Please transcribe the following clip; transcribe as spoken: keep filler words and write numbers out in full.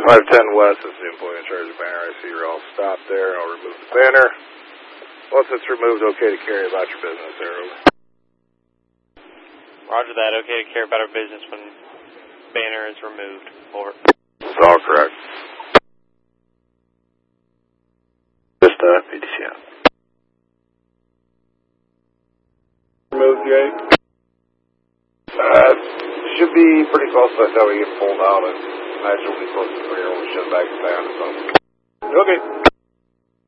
five ten West is the employee in charge of banner. I see you're all stopped there. I'll remove the banner. Once it's removed, okay to carry about your business there, over. Roger that, okay to carry about our business when banner is removed, over. It's all correct. Just uh, P D C out. Remove the gate. Uh, should be pretty close by the time we get pulled out. I imagine we'll be close to three or we should back down. So. Okay.